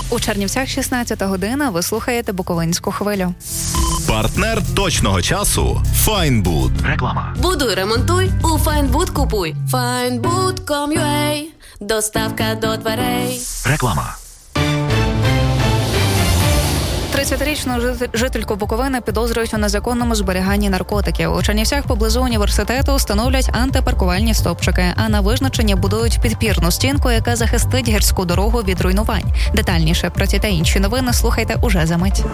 У Чернівцях 16 година. Ви слухаєте Буковинську хвилю. Партнер точного часу – Файнбуд. Реклама. Будуй, ремонтуй, у Файнбуд купуй. Findbood.com.ua. Доставка до дверей. Реклама. 30-річну жительку Буковини підозрюють у незаконному зберіганні наркотиків. У Чернівцях поблизу університету встановлять антипаркувальні стовпчики, а на визначенні будують підпірну стінку, яка захистить гірську дорогу від руйнувань. Детальніше про ці та інші новини слухайте уже за мить.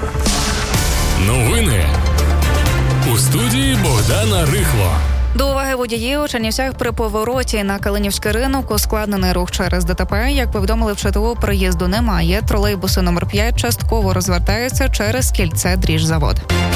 Новини у студії Богдана Рихло. До уваги водіїв у Чернівцях при повороті на Калинівський ринок ускладнений рух через ДТП. Як повідомили в ЧТУ, проїзду немає. Тролейбуси номер 5 частково розвертаються через кільце Дріжзавод.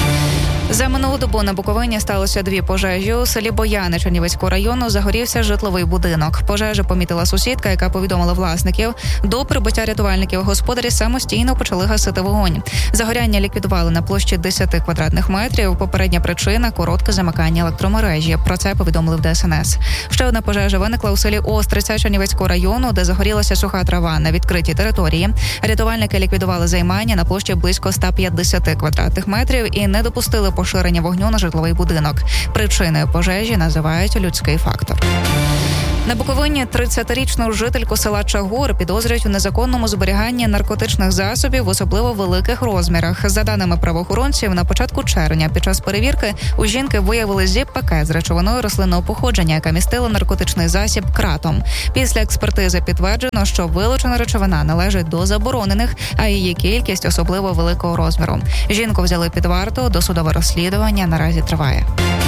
За минулу добу на Буковині сталося 2 пожежі. У селі Бояни Чернівецького району загорівся житловий будинок. Пожежу помітила сусідка, яка повідомила власників. До прибуття рятувальників господарі самостійно почали гасити вогонь. Загоряння ліквідували на площі 10 квадратних метрів. Попередня причина – коротке замикання електромережі. Про це повідомили в ДСНС. Ще одна пожежа виникла у селі Остриця Чернівецького району, де загорілася суха трава на відкритій території. Рятувальники ліквідували займання на площі близько 150 квадратних метрів і не допустили поширення вогню на житловий будинок. Причиною пожежі називають людський фактор. На Буковині 30-річну жительку села Чагур підозрюють у незаконному зберіганні наркотичних засобів в особливо великих розмірах. За даними правоохоронців, на початку червня під час перевірки у жінки виявили зіп-пакет з речовиною рослинного походження, яка містила наркотичний засіб кратом. Після експертизи підтверджено, що вилучена речовина належить до заборонених, а її кількість особливо великого розміру. Жінку взяли під варту, досудове розслідування наразі триває.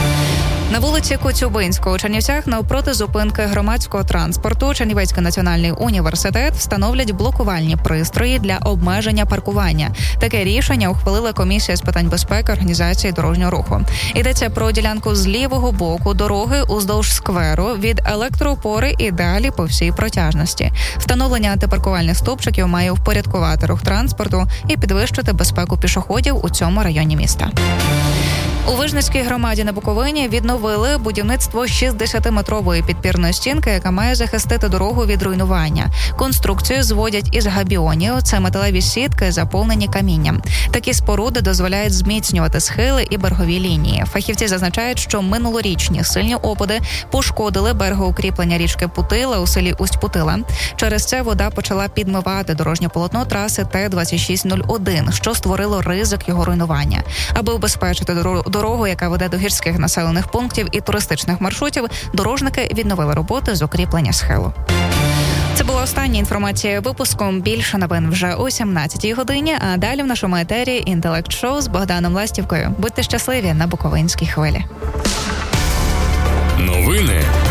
На вулиці Коцюбинського у Чернівцях навпроти зупинки громадського транспорту Чернівецький національний університет встановлять блокувальні пристрої для обмеження паркування. Таке рішення ухвалила комісія з питань безпеки організації дорожнього руху. Йдеться про ділянку з лівого боку дороги уздовж скверу від електроопори і далі по всій протяжності. Встановлення антипаркувальних стовпчиків має впорядкувати рух транспорту і підвищити безпеку пішоходів у цьому районі міста. У Вижницькій громаді на Буковині відновили будівництво 60-метрової підпірної стінки, яка має захистити дорогу від руйнування. Конструкцію зводять із габіонів – це металеві сітки, заповнені камінням. Такі споруди дозволяють зміцнювати схили і берегові лінії. Фахівці зазначають, що минулорічні сильні опади пошкодили берегоукріплення річки Путила у селі Усть-Путила. Через це вода почала підмивати дорожнє полотно траси Т-2601, що створило ризик його руйнування. Аби убезпечити дорогу, яка веде до гірських населених пунктів і туристичних маршрутів, дорожники відновили роботи з укріплення схилу. Це була остання інформація випуском. Більше новин вже о 17-й годині, а далі в нашому етері «Інтелект-шоу» з Богданом Ластівкою. Будьте щасливі на Буковинській хвилі. Новини